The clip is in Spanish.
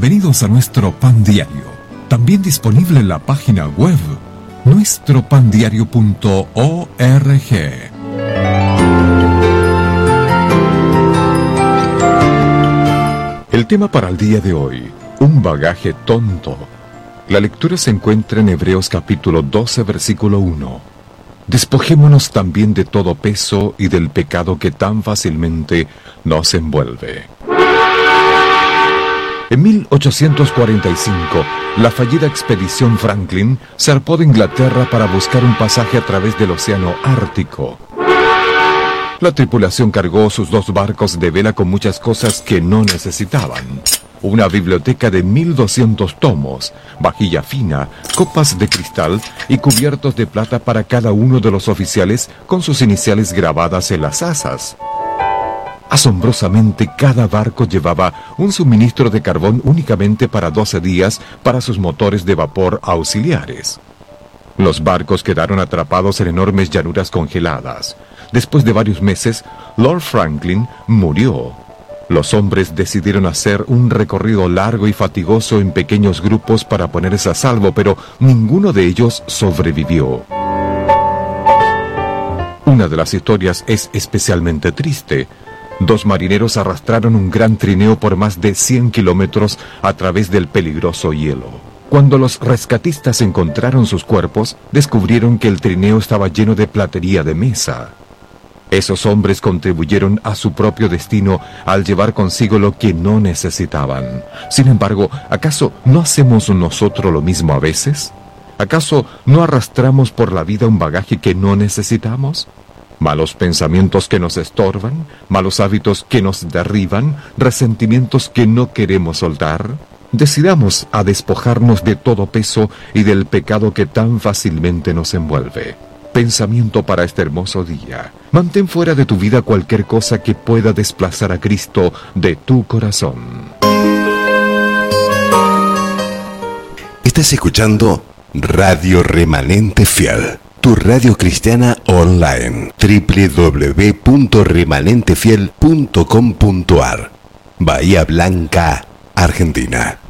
Bienvenidos a nuestro Pan Diario, también disponible en la página web nuestropandiario.org. El tema para el día de hoy, un bagaje tonto. La lectura se encuentra en Hebreos capítulo 12, versículo 1. Despojémonos también de todo peso y del pecado que tan fácilmente nos envuelve. En 1845, la fallida expedición Franklin zarpó de Inglaterra para buscar un pasaje a través del océano Ártico. La tripulación cargó sus 2 barcos de vela con muchas cosas que no necesitaban. Una biblioteca de 1200 tomos, vajilla fina, copas de cristal y cubiertos de plata para cada uno de los oficiales con sus iniciales grabadas en las asas. Asombrosamente, cada barco llevaba un suministro de carbón únicamente para 12 días para sus motores de vapor auxiliares. Los barcos quedaron atrapados en enormes llanuras congeladas. Después de varios meses, Lord Franklin murió. Los hombres decidieron hacer un recorrido largo y fatigoso en pequeños grupos para ponerse a salvo, pero ninguno de ellos sobrevivió. Una de las historias es especialmente triste. 2 marineros arrastraron un gran trineo por más de 100 kilómetros a través del peligroso hielo. Cuando los rescatistas encontraron sus cuerpos, descubrieron que el trineo estaba lleno de platería de mesa. Esos hombres contribuyeron a su propio destino al llevar consigo lo que no necesitaban. Sin embargo, ¿acaso no hacemos nosotros lo mismo a veces? ¿Acaso no arrastramos por la vida un bagaje que no necesitamos? Malos pensamientos que nos estorban, malos hábitos que nos derriban, resentimientos que no queremos soltar. Decidamos a despojarnos de todo peso y del pecado que tan fácilmente nos envuelve. Pensamiento para este hermoso día. Mantén fuera de tu vida cualquier cosa que pueda desplazar a Cristo de tu corazón. Estás escuchando Radio Remanente Fiel, tu radio cristiana online. www.remanentefiel.com.ar, Bahía Blanca, Argentina.